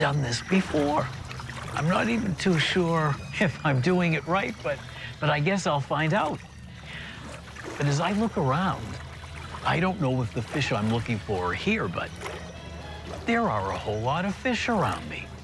done this before. I'm not even too sure if I'm doing it right, but I guess I'll find out. But as I look around, I don't know if the fish I'm looking for are here, but there are a whole lot of fish around me.